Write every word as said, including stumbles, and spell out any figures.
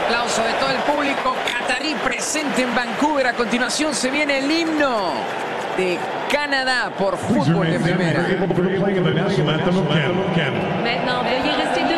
aplauso de todo el público catarí presente en Vancouver. A continuación se viene el himno de Canadá por fútbol de primera. Maintenant, veuillez rester debout.